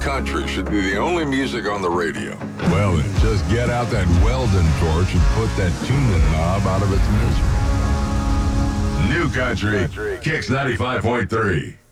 country should be the only music on the radio. Well, then, just get out that Weldon torch and put that tuning knob out of its misery. New Country, Kicks 95.3.